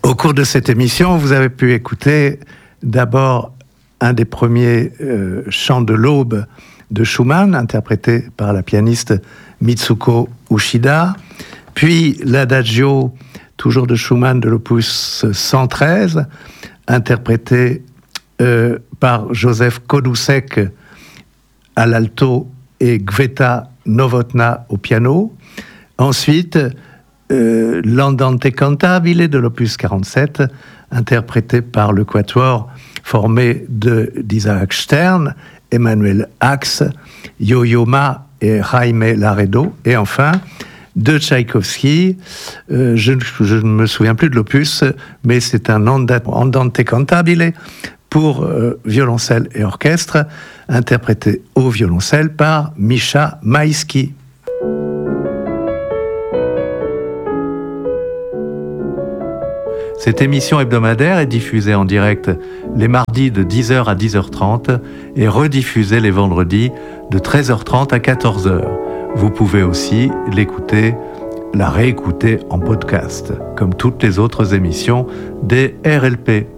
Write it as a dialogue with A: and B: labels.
A: Au cours de cette émission, vous avez pu écouter d'abord un des premiers chants de l'aube de Schumann, interprété par la pianiste Mitsuko Uchida, puis l'adagio, toujours de Schumann, de l'opus 113, interprété par Joseph Kodusek à l'alto et Gveta Novotná au piano. Ensuite, l'Andante cantabile de l'opus 47, interprété par le quatuor formé d'Isaac Stern, Emmanuel Ax, Yo-Yo Ma et Jaime Laredo. Et enfin, de Tchaïkovski, je ne me souviens plus de l'opus, mais c'est un Andante cantabile pour violoncelle et orchestre, interprété au violoncelle par Misha Maïski. Cette émission hebdomadaire est diffusée en direct les mardis de 10h à 10h30 et rediffusée les vendredis de 13h30 à 14h. Vous pouvez aussi la réécouter en podcast, comme toutes les autres émissions des RLP.